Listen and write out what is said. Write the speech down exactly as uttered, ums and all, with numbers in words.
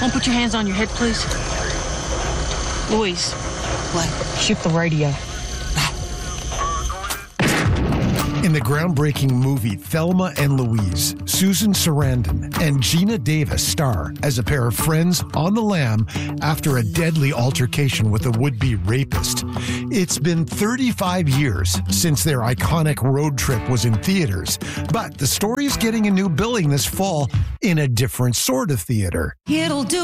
Won't put your hands on your head, please? Louise. What? Shoot the radio. In the groundbreaking movie Thelma and Louise, Susan Sarandon and Gina Davis star as a pair of friends on the lam after a deadly altercation with a would-be rapist. It's been thirty-five years since their iconic road trip was in theaters, but the story is getting a new billing this fall in a different sort of theater. It'll do